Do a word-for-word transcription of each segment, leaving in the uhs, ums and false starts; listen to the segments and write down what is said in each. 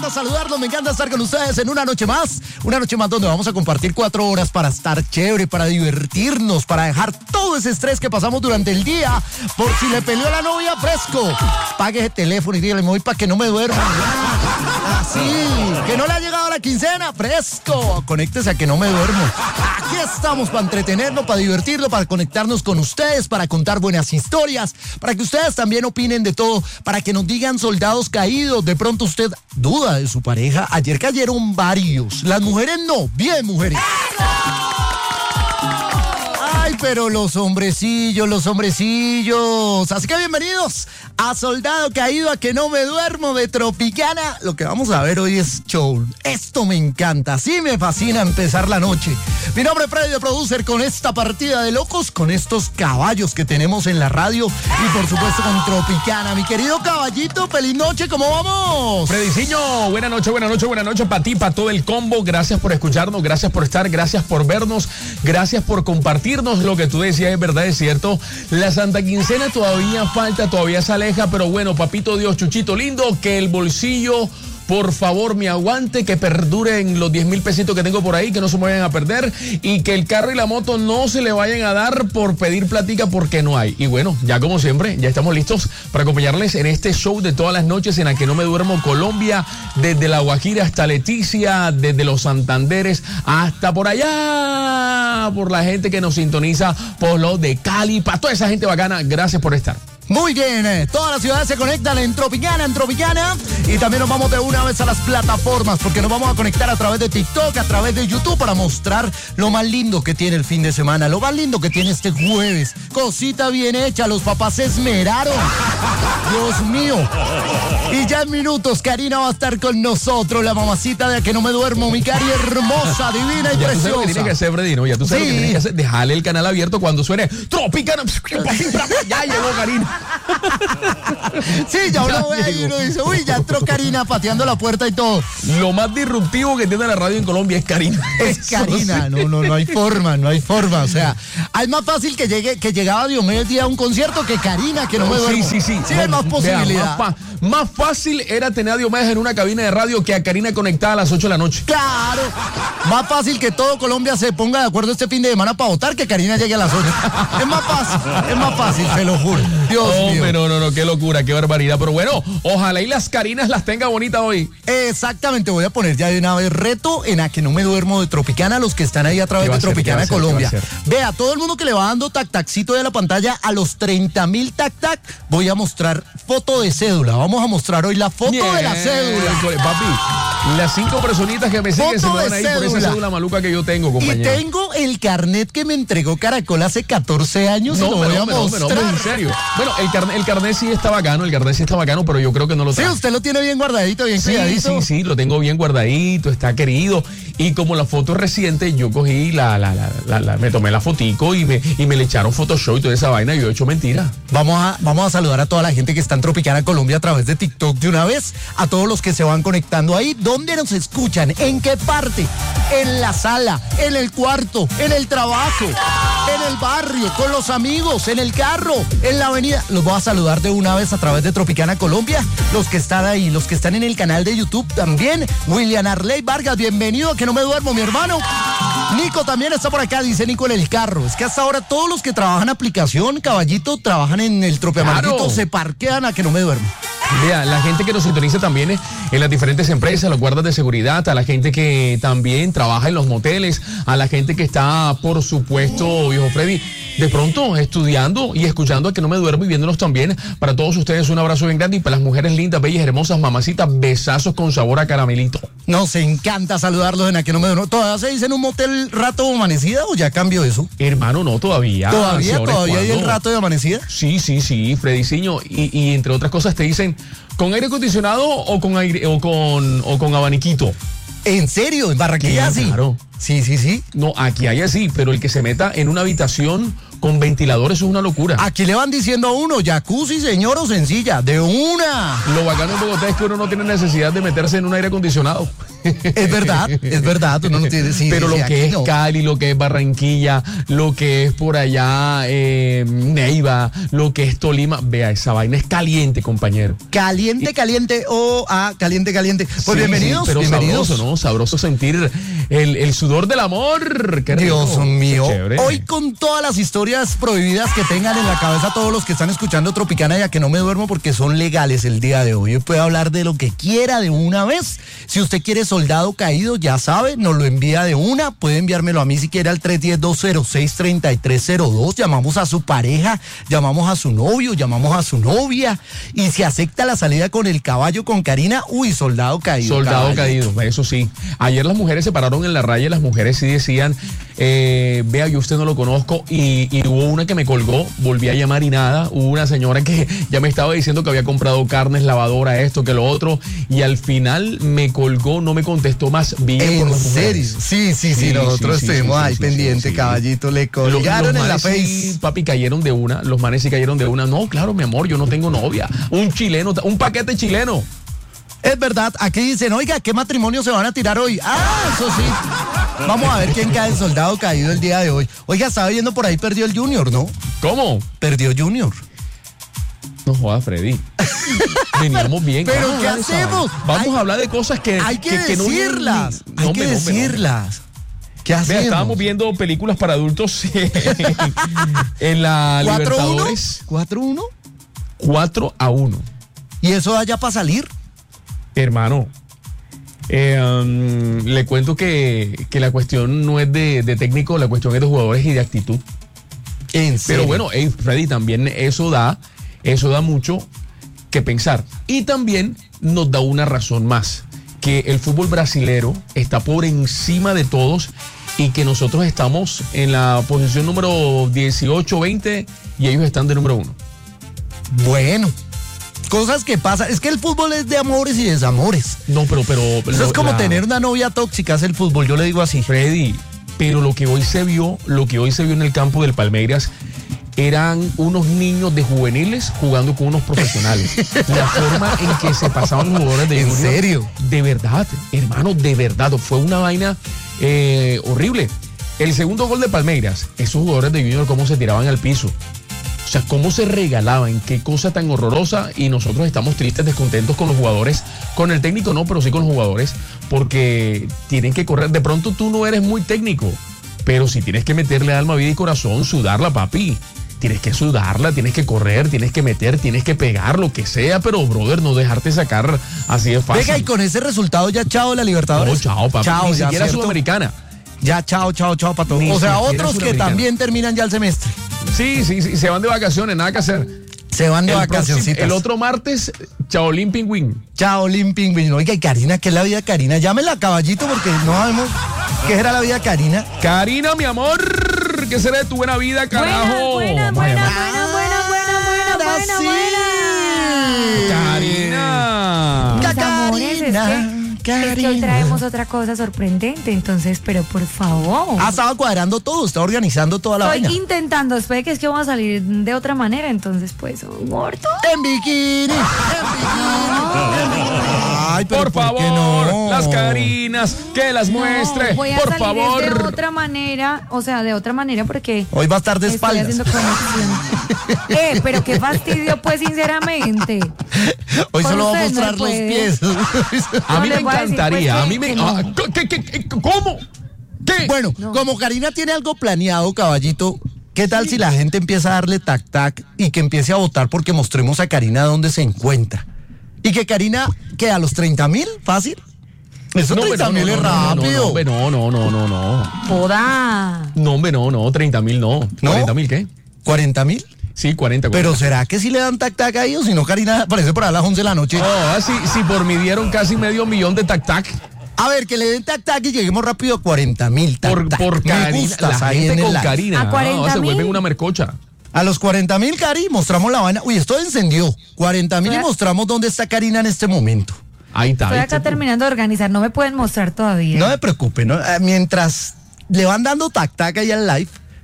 encanta saludarlos, me encanta estar con ustedes en una noche más. Una noche más donde vamos a compartir cuatro horas para estar chévere, para divertirnos, para dejar todo ese estrés que pasamos durante el día. Por si le peleó la novia, fresco. Pague ese teléfono y dígale, me voy para que no me duerma. Así, que no le ha llegado la quincena, fresco. Conéctese a que no me duermo. Aquí estamos para entretenernos, para divertirnos, para conectarnos con ustedes, para contar buenas historias, para que ustedes también opinen de todo, para que nos digan soldados caídos. De pronto usted duda de su pareja. Ayer cayeron varios. Las mujeres no. Bien, mujeres. Ay, pero los hombrecillos, los hombrecillos. Así que bienvenidos a Soldado Caído, a que no me duermo, de Tropicana. Lo que vamos a ver hoy es show. Esto me encanta, sí me fascina empezar la noche. Mi nombre es Freddy, de Producer, con esta partida de locos, con estos caballos que tenemos en la radio y por supuesto con Tropicana. Mi querido caballito, feliz noche, ¿cómo vamos? Frediciño, buena noche, buena noche, buena noche para ti, para todo el combo. Gracias por escucharnos, gracias por estar, gracias por vernos, gracias por compartirnos lo que tú decías, es verdad, es cierto. La Santa Quincena todavía falta, todavía se aleja, pero bueno, papito Dios, Chuchito lindo, que el bolsillo, por favor, me aguante, que perduren los diez mil pesitos que tengo por ahí, que no se me vayan a perder, y que el carro y la moto no se le vayan a dar por pedir platica porque no hay. Y bueno, ya como siempre, ya estamos listos para acompañarles en este show de todas las noches en la que no me duermo, Colombia, desde La Guajira hasta Leticia, desde los Santanderes hasta por allá, por la gente que nos sintoniza, por los de Cali, para toda esa gente bacana, gracias por estar. Muy bien, eh. Todas las ciudades se conectan en Tropicana, en Tropicana, y también nos vamos de una vez a las plataformas, porque nos vamos a conectar a través de TikTok, a través de YouTube, para mostrar lo más lindo que tiene el fin de semana, lo más lindo que tiene este jueves. Cosita bien hecha, los papás se esmeraron. Dios mío. Y ya en minutos Karina va a estar con nosotros, la mamacita de A Que No Me Duermo, mi Cari hermosa, divina y ya preciosa. Tú sabes lo que tiene que hacer, Freddy, ¿no? Ya tú sabes Sí. lo que tienes que hacer, dejarle el canal abierto cuando suene Tropicana. Ya llegó Karina. Sí, ya uno ve ahí y uno dice, uy, ya entró Karina pateando la puerta y todo. Lo más disruptivo que tiene la radio en Colombia es Karina. Es Karina, no, no, no hay forma, no hay forma. O sea, es más fácil que llegue, que llegaba Diomedes Díaz a un concierto que Karina, que no me duermo. Sí, sí, sí. Sí, hay más posibilidad. Vea, más, fa- más fácil era tener a Diomedes en una cabina de radio que a Karina conectada a las ocho de la noche. Claro, más fácil que todo Colombia se ponga de acuerdo este fin de semana para votar que Karina llegue a las ocho. Es más fácil, es más fácil, te lo juro. Dios Oh, mío. pero no, no, qué locura, qué barbaridad. Pero bueno, ojalá y las Karinas las tenga bonitas hoy. Exactamente, voy a poner ya de una vez reto en A Que No Me Duermo de Tropicana, los que están ahí a través ¿Qué va de a hacer? Tropicana ¿Qué va a hacer? Colombia. ¿Qué va a hacer? Vea, todo el mundo que le va dando tac tacito de la pantalla a los treinta mil tac tac, voy a mostrar foto de cédula. Vamos a mostrar hoy la foto de la cédula. Papi, las cinco personitas que me siguen se Foto me de van a ir por esa cédula. cédula maluca que yo tengo, Y compañero. tengo el carnet que me entregó Caracol hace catorce años y No, lo voy pero, a pero, pero, mostrar. pero, en serio. Bueno, el carnet, el carnet sí está bacano, el carnet sí está bacano, pero yo creo que no lo Sí, trae. usted lo tiene bien guardadito, bien Sí, cuidadito. sí, sí, lo tengo bien guardadito, está querido. Y como la foto es reciente, yo cogí la, la, la, la, la- me tomé la fotico y me, y me le echaron Photoshop y toda esa vaina y yo he hecho mentira. Vamos a, vamos a saludar a toda la gente que está en Tropicana Colombia a través de TikTok de una vez, a todos los que se van conectando ahí. ¿Dónde nos escuchan? ¿En qué parte? En la sala, en el cuarto, en el trabajo, en el barrio, con los amigos, en el carro, en la avenida. Los voy a saludar de una vez a través de Tropicana Colombia. Los que están ahí, los que están en el canal de YouTube también. William Arley Vargas, bienvenido, a Que No Me Duermo, mi hermano. Nico también está por acá, dice Nico en el carro. Es que hasta ahora todos los que trabajan aplicación, caballito, trabajan en el Tropiamarquito, Claro. se parquean a Que No Me Duermo. Vea, la gente que nos sintoniza también en las diferentes empresas, los guardas de seguridad, a la gente que también trabaja en los moteles, a la gente que está, por supuesto, viejo Freddy, de pronto estudiando y escuchando A Que No Me Duermo y viéndonos también. Para todos ustedes un abrazo bien grande y para las mujeres lindas, bellas, hermosas, mamacitas, besazos con sabor a caramelito. Nos encanta saludarlos en A Que No Me Duermo. ¿Todavía se dice en un motel rato de amanecida o ya cambió eso? Hermano, no, todavía. ¿Todavía, señores, todavía hay el ¿cuándo? rato de amanecida? Sí, sí, sí, Frediciño. Y, y entre otras cosas te dicen, ¿con aire acondicionado o con aire o con o con abaniquito? ¿En serio? ¿En Barranquilla Sí, sí? claro. Sí, sí, sí. No, aquí hay así, pero el que se meta en una habitación con ventiladores es una locura. Aquí le van diciendo a uno, jacuzzi, señor, o sencilla, de una. Lo bacano en Bogotá es que uno no tiene necesidad de meterse en un aire acondicionado. Es verdad, es verdad, uno no tiene sí, pero sí, lo que es no. Cali, lo que es Barranquilla, lo que es por allá eh, Neiva, lo que es Tolima, vea, esa vaina es caliente, compañero. Caliente, caliente, o oh, ah, caliente, caliente. Pues sí, bienvenidos, sí, pero bienvenidos. sabroso, ¿no? Sabroso sentir el, el sudor del amor. Qué Dios rico, mío. qué chévere. Hoy con todas las historias prohibidas que tengan en la cabeza todos los que están escuchando Tropicana, ya que no me duermo porque son legales el día de hoy. Hoy puede hablar de lo que quiera de una vez. Si usted quiere soldado caído, ya sabe, nos lo envía de una. Puede enviármelo a mí si quiere al tres uno cero, dos cero seis, tres tres cero dos. Llamamos a su pareja, llamamos a su novio, llamamos a su novia. Y si acepta la salida con el caballo, con Karina, uy, soldado caído. Soldado caballito. caído, eso sí. Ayer las mujeres se pararon en la raya y las mujeres sí decían, eh, vea, yo a usted no lo conozco. Y, y hubo una que me colgó, volví a llamar y nada. Hubo una señora que ya me estaba diciendo que había comprado carnes, lavadora, esto, que lo otro. Y al final me colgó, no me contestó más. Bien por ¿En las serio? mujeres. Sí, sí, sí, Sí, nosotros sí, sí, estuvimos sí, ahí sí, pendiente, sí, sí. caballito, le Los- colgaron los en la manes sí, face. papi, cayeron de una. Los manes sí cayeron de una. No, claro, mi amor, yo no tengo novia. Un chileno, un paquete chileno. Es verdad, aquí dicen, oiga, ¿qué matrimonio se van a tirar hoy? Ah, eso sí. Vamos a ver quién cae el soldado caído el día de hoy. Oiga, estaba viendo por ahí, perdió el Junior, ¿no? ¿Cómo? Perdió Junior. No jodas, Freddy. Veníamos bien. ¿Pero Vamos a qué hablar de esa hacemos? vaina. Vamos Hay- a hablar de cosas que Hay que, que no vienen decirlas, ni- hay no, que hombre, no, hombre, no. decirlas. ¿Qué Vea, hacemos? estábamos viendo películas para adultos en la ¿cuatro uno? Libertadores. ¿cuatro uno? cuatro a uno. ¿Y eso da ya para salir? Hermano, eh, um, le cuento que, que la cuestión no es de, de técnico, la cuestión es de jugadores y de actitud. En serio. Pero bueno, hey, Freddy, también eso da, eso da mucho que pensar. Y también nos da una razón más, que el fútbol brasilero está por encima de todos y que nosotros estamos en la posición número dieciocho, veinte y ellos están de número uno. Bueno, cosas que pasan. Es que el fútbol es de amores y desamores. No, pero... pero Eso es como la- tener una novia tóxica, es el fútbol, yo le digo así. Freddy, pero lo que hoy se vio, lo que hoy se vio en el campo del Palmeiras eran unos niños de juveniles jugando con unos profesionales. La forma en que se pasaban los jugadores de ¿En Junior, serio? de verdad, hermano, de verdad, fue una vaina eh, horrible. El segundo gol de Palmeiras, esos jugadores de Junior cómo se tiraban al piso. O sea, cómo se regalaban, qué cosa tan horrorosa, y nosotros estamos tristes, descontentos con los jugadores, con el técnico no, pero sí con los jugadores, porque tienen que correr. De pronto tú no eres muy técnico, pero si tienes que meterle alma, vida y corazón, sudarla, papi. Tienes que sudarla, tienes que correr, tienes que meter, tienes que pegar, lo que sea, pero brother, no dejarte sacar así de fácil. Venga, y con ese resultado ya chao la Libertadores. No, chao, papi, Chao, ni ya, siquiera ¿cierto? Sudamericana. Ya, chao, chao, chao para todos. Ni O sea, siquiera otros que Sudamericana. también terminan ya el semestre. Sí, sí, sí, se van de vacaciones, nada que hacer. Se van de El, vacacioncitas. próximo- el otro martes, Chaolín Pingüín. Chao, Limping. Oiga, y Karina, ¿qué es la vida de Karina? Llámela, caballito, porque no sabemos qué era la vida de Karina. Karina, mi amor, ¿qué será de tu buena vida, carajo? Buena, Vamos a buena, llamar. buena, buena, buena, buena, Ahora buena, sí. buena. Karina. Ya, Mis amores, es Karina, que, es que hoy Karina. traemos otra cosa sorprendente, entonces, pero por favor. Ah, estaba cuadrando todo, estaba organizando toda la Estoy vaina. intentando, espere que es que vamos a salir de otra manera, entonces pues, gordo. En bikini. En bikini. Ay, pero Por ¿por favor, qué no? las Carinas, que las muestre, No, voy a por salir favor. de otra manera, o sea, de otra manera porque Hoy va a estar de estoy espaldas. haciendo conexión. eh, pero qué fastidio, pues, sinceramente. Hoy Por solo va a ustedes no mostrar los puede. pies. A No mí me les voy a decir, encantaría, pues, a mí que- me... que no. ah, ¿qué, qué, qué, ¿Cómo? ¿Qué? Bueno, No. como Karina tiene algo planeado, caballito, ¿qué tal si la gente empieza a darle tac tac y que empiece a votar porque mostremos a Karina dónde se encuentra? Y que Karina quede a los treinta mil, fácil. Eso No, hombre, treinta mil no, es no, no, no, rápido. No, hombre, no, no, no, no, no. Joda. No, hombre, no, no, treinta mil no. ¿No? ¿cuarenta mil qué? ¿cuarenta mil? Sí, cuarenta. Pero cuarenta. ¿será que si le dan tac tac a ellos? Si no, Karina aparece por ahí a las once de la noche. Oh, ah, sí, sí, por mí dieron casi medio millón de tac-tac. A ver, que le den tac tac y lleguemos rápido a cuarenta mil. Por, por Me Karina. gustas La ahí gente en el con live. Karina. ¿A cuarenta no, se mil? vuelven una mercocha. A los cuarenta mil, Cari, mostramos la vaina. Uy, esto encendió. cuarenta mil y Estoy- mostramos dónde está Karina en este momento. Ahí está. Estoy ahí acá está. terminando de organizar, no me pueden mostrar todavía. No me preocupe, ¿no? Eh, mientras le van dando tac tac ahí al live,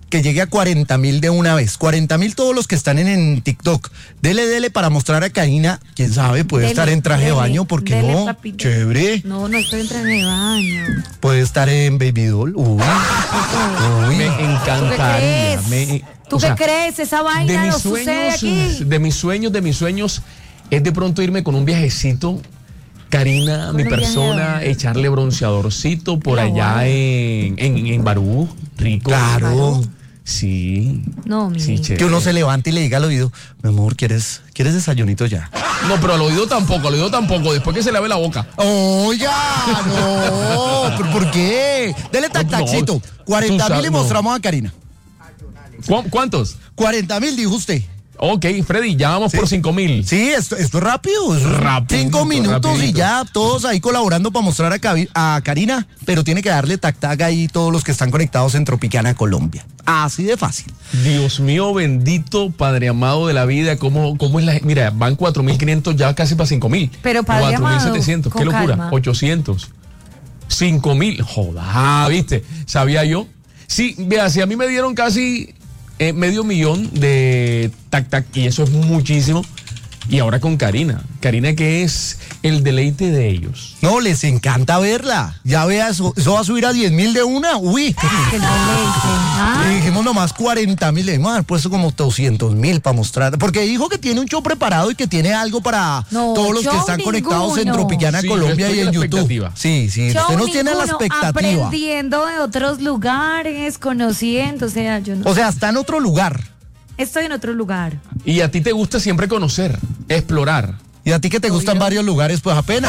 que llegue a cuarenta mil de una vez. cuarenta mil todos los que están en, en TikTok. Dele, dele para mostrar a Karina. Quién sabe, puede Dele, estar en traje dele, de baño, ¿por qué dele, no? papito. Chévere. No, no estoy en traje de baño. Puede estar en Baby Doll. Uy. Uy. Me ¿Tú qué encantaría. crees? Me, ¿Tú o qué sea, crees? Esa de vaina mis no sucede sueños, aquí. de mis sueños, de mis sueños, es de pronto irme con un viajecito. Karina, mi un viaje persona, a dónde? echarle bronceadorcito por La allá guarda. en, en, en Barú, rico. Claro. Sí. No, mi Sí, niño. chévere. Que uno se levante y le diga al oído, mi amor, ¿quieres, ¿quieres desayunito ya? No, pero al oído tampoco, al oído tampoco, después que se lave la boca. Oiga, no, ¿pero por qué? Dele tac No, tacito. cuarenta mil tú sabes, y no. mostramos a Karina. ¿Cu- ¿Cuántos? cuarenta mil, dijo usted. Ok, Freddy, ya vamos Sí. por cinco mil. Sí, esto, esto es rápido. Eso es Rapidito, cinco minutos y rapidito. ya todos ahí colaborando para mostrar a, Cavi- a Karina, pero tiene que darle tac tac ahí todos los que están conectados en Tropicana, Colombia. Así de fácil. Dios mío, bendito Padre amado de la vida, ¿cómo, cómo es la... Mira, van cuatro mil quinientos ya casi para cinco mil. Pero, Padre cuatro mil amado, setecientos, qué con locura. calma. ochocientos. cinco mil, joda, ¿viste? ¿Sabía yo? Sí, vea, si a mí me dieron casi eh, medio millón de tac tac, y eso es muchísimo. Y ahora con Karina. Karina, que es el deleite de ellos. No, les encanta verla. Ya vea, eso, eso va a subir a diez mil de una. Uy. Que el deleite. Ah, Le dijimos nomás cuarenta mil, le dijimos haber puesto como doscientos mil para mostrar, porque dijo que tiene un show preparado y que tiene algo para No, todos los que show están conectados en ninguno. Tropicana, Sí, yo Colombia estoy y en en la YouTube. expectativa. Sí, sí, show usted nos tiene la ninguno, expectativa. aprendiendo de otros lugares, conociendo, o sea, yo no O sea, está en otro lugar. estoy en otro lugar. Y a ti te gusta siempre conocer, explorar. Y a ti que te gustan varios lugares, pues apenas.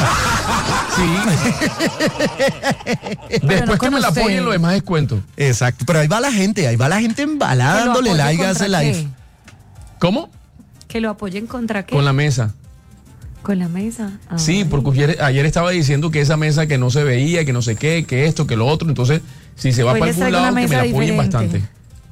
Sí. Pero Después no que con me la usted. apoyen, lo demás es cuento. Exacto, pero ahí va la gente, ahí va la gente embalada Que lo dándole apoyen like a ese contra live. qué. ¿Cómo? Que lo apoyen contra qué. Con la mesa. Con la mesa. Ah. Sí, porque ayer, ayer estaba diciendo que esa mesa que no se veía, que no sé qué, que esto, que lo otro. Entonces, si se va Hoy para les algún traigo lado, una que me mesa la apoyen diferente. bastante.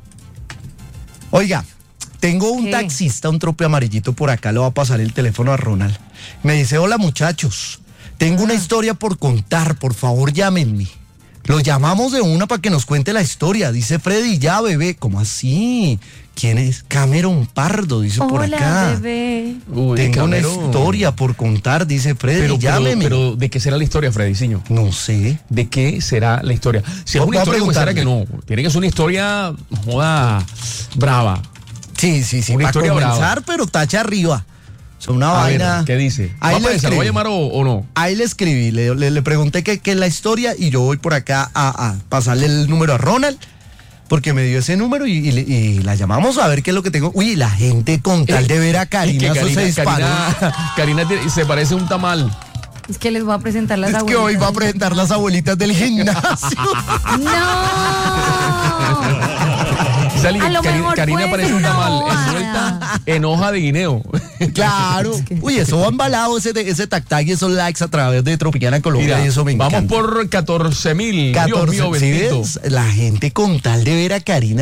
Oiga, tengo un ¿Qué? taxista, un trope amarillito por acá, le va a pasar el teléfono a Ronald. Me dice, hola muchachos, tengo una historia por contar, por favor llámenme. Lo llamamos de una para que nos cuente la historia, dice Freddy, ya bebé, ¿cómo así? ¿Quién es? Cameron Pardo, dice por Hola, acá. bebé. Uy, Tengo una Cameron. historia por contar, dice Freddy, Pero, pero, llámeme. pero, ¿de qué será la historia, Frediciño? No sé. ¿De qué será la historia? Si es Voy una a historia, pues será que preguntarle. no. Tiene que ser una historia, joda, brava. Sí, sí, sí, Una para historia comenzar, brava. pero tacha arriba. O sea, una A vaina. ver, ¿qué dice? Ahí ¿Va le para esa? ¿Lo va a escribí. llamar o, o no? Ahí le escribí, le, le- le pregunté qué qué es la historia y yo voy por acá a, a pasarle el número a Ronald porque me dio ese número y, y le- y la llamamos a ver qué es lo que tengo. Uy, la gente con tal de ver a Es Karina, que eso se disparó. Karina, Karina tiene- se parece a un tamal. Es que les voy a presentar las Es que abuelitas. hoy va a presentar las abuelitas del gimnasio. ¡No! Sale, A lo Karina, mejor Karina puede parece ser un una tamal bobada. envuelta en hoja de guineo. Claro. Uy, eso va embalado ese, ese tac tac y esos likes a través de Tropicana Colombia Mira, y eso me vamos encanta. por catorce mil. Dios mío, ¿sí bendito. ves? La gente con tal de ver a Karina